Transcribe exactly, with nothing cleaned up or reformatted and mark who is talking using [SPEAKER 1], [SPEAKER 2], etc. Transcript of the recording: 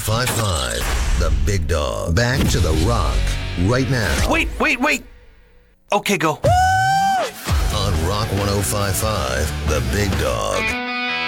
[SPEAKER 1] five five, The Big Dog. Back to The Rock right now.
[SPEAKER 2] Wait, wait, wait. Okay, go.
[SPEAKER 1] On Rock one oh five point five, The Big Dog.